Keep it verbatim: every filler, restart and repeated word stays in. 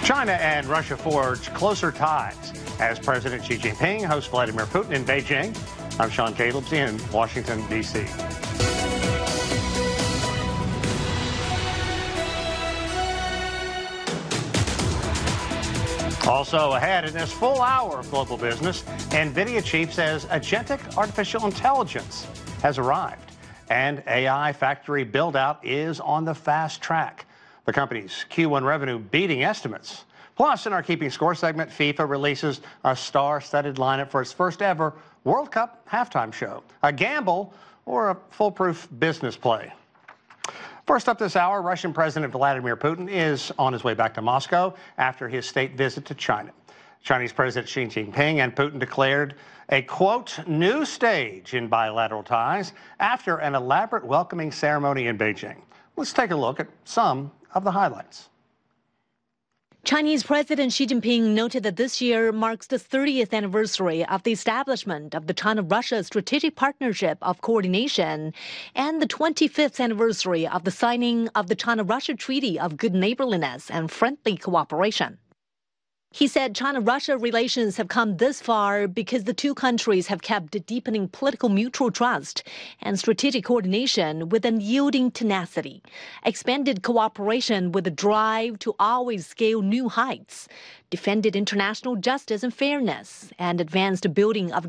China and Russia forge closer ties as President Xi Jinping hosts Vladimir Putin in Beijing. I'm Sean Jacobs in Washington, D C Also ahead in this full hour of global business, NVIDIA chief says agentic artificial intelligence has arrived and A I factory build-out is on the fast track. The company's Q one revenue beating estimates. Plus, in our Keeping Score segment, FIFA releases a star-studded lineup for its first ever World Cup halftime show. A gamble or a foolproof business play? First up this hour, Russian President Vladimir Putin is on his way back to Moscow after his state visit to China. Chinese President Xi Jinping and Putin declared a, quote, new stage in bilateral ties after an elaborate welcoming ceremony in Beijing. Let's take a look at some of the highlights. Chinese President Xi Jinping noted that this year marks the thirtieth anniversary of the establishment of the China-Russia Strategic Partnership of Coordination and the twenty-fifth anniversary of the signing of the China-Russia Treaty of Good Neighborliness and Friendly Cooperation. He said China-Russia relations have come this far because the two countries have kept deepening political mutual trust and strategic coordination with unyielding tenacity, expanded cooperation with a drive to always scale new heights, defended international justice and fairness, and advanced the building of